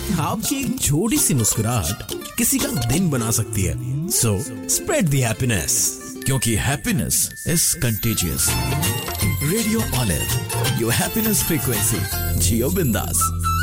आपकी एक छोटी सी मुस्कुराहट किसी का दिन बना सकती है। सो स्प्रेड द हैप्पीनेस, क्योंकि happiness is contagious. Radio olive, your happiness frequency. जियो बिंदास।